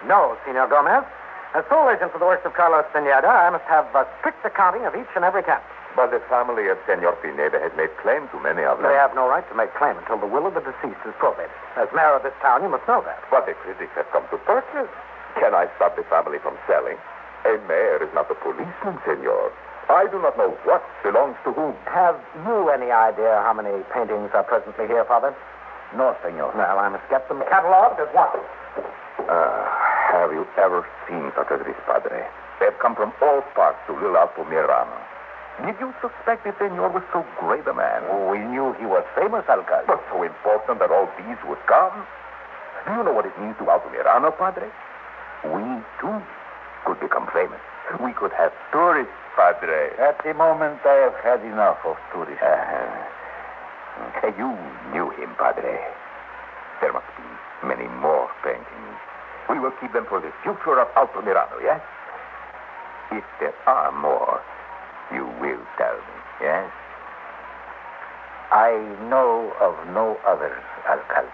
No, Senor Gomez. As sole agent for the works of Carlos Pineda, I must have a strict accounting of each and every tenant. But the family of Senor Pineda has made claim to many of them. They have no right to make claim until the will of the deceased is probated. As mayor of this town, you must know that. But the critics have come to purchase. Can I stop the family from selling? A mayor is not a policeman, senor. I do not know what belongs to whom. Have you any idea how many paintings are presently here, Father? No, senor. Well, I must get them cataloged at once. Have you ever seen such as this, Padre? They've come from all parts to Little Alto Mirano. Did you suspect the senor was so great a man? Oh, we knew he was famous, Alcalde. But so important that all these would come? Do you know what it means to Alto Mirano, Padre? We, too, could become famous. We could have tourists, Padre. At the moment, I have had enough of tourists. You knew him, Padre. There must be many more paintings. We will keep them for the future of Alto Mirano, yes? If there are more, you will tell me, yes? I know of no others, Alcalde.